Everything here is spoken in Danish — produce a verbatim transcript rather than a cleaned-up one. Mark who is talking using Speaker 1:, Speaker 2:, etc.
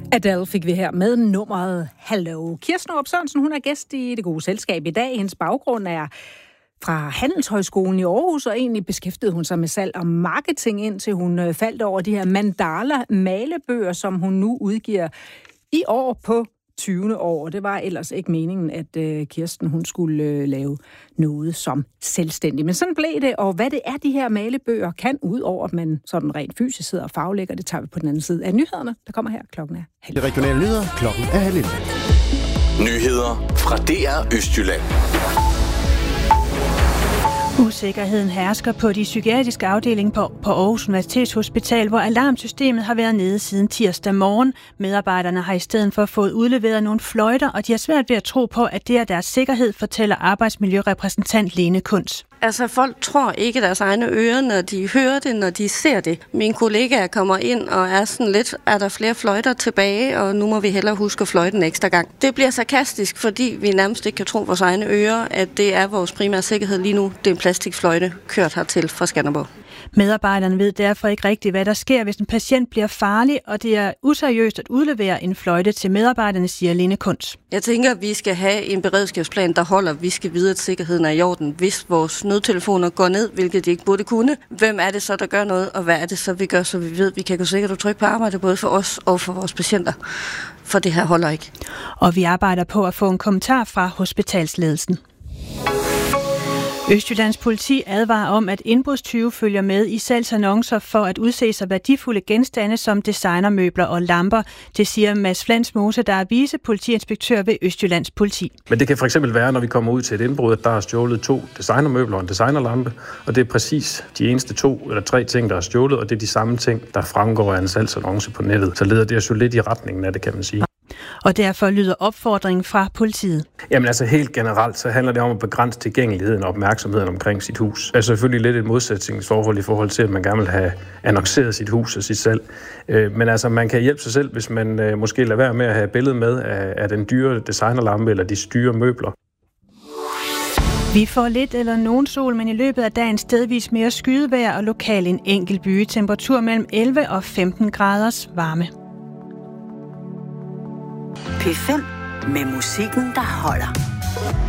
Speaker 1: Adele fik vi her med nummeret Hello. Kirsten Aarup Sørensen, hun er gæst i Det Gode Selskab i dag. Hendes baggrund er fra Handelshøjskolen i Aarhus, og egentlig beskæftigede hun sig med salg og marketing, indtil hun faldt over de her mandala-malebøger, som hun nu udgiver i år på tyvende år. Det var ellers ikke meningen, at uh, Kirsten hun skulle uh, lave noget som selvstændig. Men sådan blev det, og hvad det er, de her malebøger kan, ud over at man sådan rent fysisk sidder og faglægger, det tager vi på den anden side af nyhederne. Der kommer her, klokken er halv.
Speaker 2: Det regionale nyheder, klokken er halv.
Speaker 3: Nyheder fra D R Østjylland.
Speaker 4: Usikkerheden hersker på de psykiatriske afdelinger på, på Aarhus Universitetshospital, hvor alarmsystemet har været nede siden tirsdag morgen. Medarbejderne har i stedet for fået udleveret nogle fløjter, og de har svært ved at tro på, at det er deres sikkerhed, fortæller arbejdsmiljørepræsentant Lene Kunz.
Speaker 5: Altså, folk tror ikke deres egne ører, når de hører det, når de ser det. Mine kollegaer kommer ind og er sådan lidt, er der flere fløjter tilbage, og nu må vi hellere huske at fløjte en ekstra gang. Det bliver sarkastisk, fordi vi nærmest ikke kan tro vores egne ører, at det er vores primære sikkerhed lige nu. Det er en plastikfløjte kørt hertil fra Skanderborg.
Speaker 4: Medarbejderne ved derfor ikke rigtigt, hvad der sker, hvis en patient bliver farlig, og det er useriøst at udlevere en fløjte til medarbejderne, siger Lene Kunz.
Speaker 5: Jeg tænker, at vi skal have en beredskabsplan, der holder. Vi skal vide, at sikkerheden er i orden. Hvis vores nødtelefoner går ned, hvilket de ikke burde kunne, hvem er det så, der gør noget, og hvad er det så, vi gør, så vi ved, at vi kan gå sikkert og trykke på arbejde, både for os og for vores patienter. For det her holder ikke.
Speaker 4: Og vi arbejder på at få en kommentar fra hospitalsledelsen. Østjyllands politi advarer om, at indbrudstyve følger med i salgsannoncer for at udse sig værdifulde genstande som designermøbler og lamper. Det siger Mads Flansmose, der er vicepolitiinspektør ved Østjyllands politi.
Speaker 6: Men det kan fx være, når vi kommer ud til et indbrud, at der er stjålet to designermøbler og en designerlampe, og det er præcis de eneste to eller tre ting, der er stjålet, og det er de samme ting, der fremgår af en salgsannonce på nettet. Så leder det os jo lidt i retningen af det, kan man sige.
Speaker 4: Og derfor lyder opfordringen fra politiet.
Speaker 6: Jamen altså helt generelt, så handler det om at begrænse tilgængeligheden og opmærksomheden omkring sit hus. Altså selvfølgelig lidt et modsætningsforhold i forhold til, at man gerne vil have annonceret sit hus og sit salg. Men altså man kan hjælpe sig selv, hvis man måske lader være med at have billede med af den dyre designerlampe eller de dyre møbler.
Speaker 4: Vi får lidt eller nogen sol, men i løbet af dagen stedvis mere skydevejr og lokal en enkelt by. Temperatur mellem elleve og femten graders varme.
Speaker 7: P fem med musikken, der holder.